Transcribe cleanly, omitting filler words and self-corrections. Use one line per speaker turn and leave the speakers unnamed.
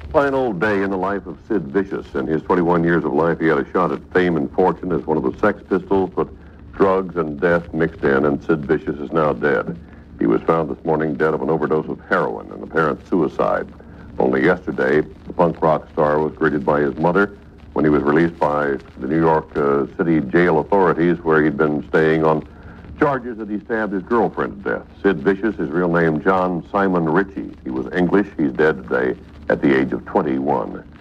Final day in the life of Sid Vicious. In his 21 years of life, he had a shot at fame and fortune as one of the Sex Pistols, but drugs and death mixed in, and Sid Vicious is now dead. He was found this morning dead of an overdose of heroin and apparent suicide. Only yesterday, the punk rock star was greeted by his mother when he was released by the New York City jail authorities, where he'd been staying on charges that he stabbed his girlfriend to death. Sid Vicious, his real name John Simon Ritchie. He was English. He's dead today at the age of 21.